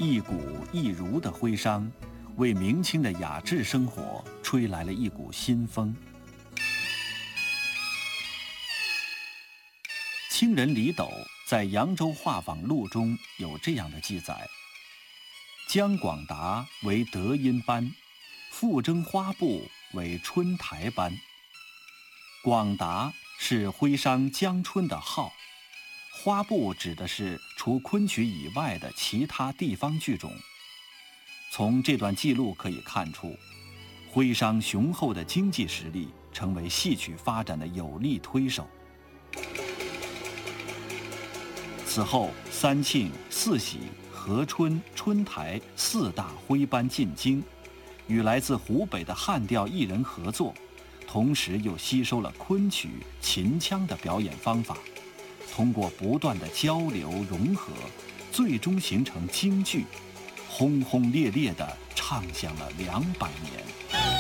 一古一儒的徽商，为明清的雅致生活吹来了一股新风。清人李斗在《扬州画舫录》中有这样的记载：姜广达为德音班，傅征花布为春台班。广达是徽商姜春的号，花布指的是除昆曲以外的其他地方剧种。从这段记录可以看出，徽商雄厚的经济实力成为戏曲发展的有力推手。此后，三庆、四喜、和春、春台四大徽班进京，与来自湖北的汉调艺人合作，同时又吸收了昆曲、秦腔的表演方法，通过不断的交流融合，最终形成京剧，轰轰烈烈地唱响了200年。